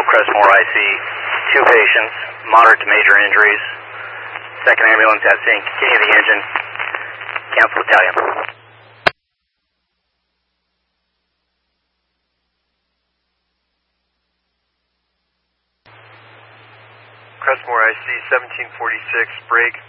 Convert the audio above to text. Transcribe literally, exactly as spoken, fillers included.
Crestmore, I see two patients, moderate to major injuries. Second ambulance has seen continue the engine. Cancel battalion. Crestmore, I see seventeen forty-six, break.